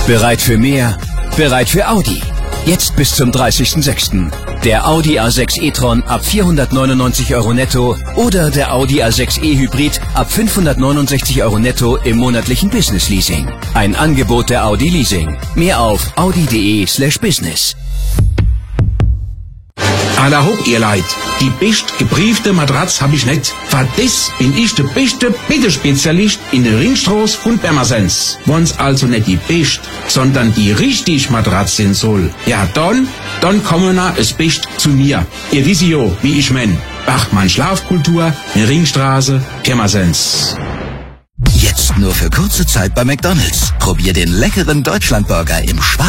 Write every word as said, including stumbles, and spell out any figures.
Bereit für mehr? Bereit für Audi. Jetzt bis zum dreißigsten sechsten Der Audi A sechs e-tron ab vierhundertneunundneunzig Euro netto oder der Audi A sechs e-Hybrid ab fünfhundertneunundsechzig Euro netto im monatlichen Business Leasing. Ein Angebot der Audi Leasing. Mehr auf audi.de slash business. Alla hopp, ihr Leid. Die best gebriefte Matratz hab ich nicht. Für das bin ich der beste Bittespezialist in der Ringstraße von Pirmasens. Wenn's also nicht die best, sondern die richtig Matratz sein soll, ja dann, dann kommen na es best zu mir. Ihr wisst ja, wie ich mein. Bachmann Schlafkultur, in Ringstraße, Pirmasens. Jetzt nur für kurze Zeit bei McDonald's. Probier den leckeren Deutschlandburger im Schwarz.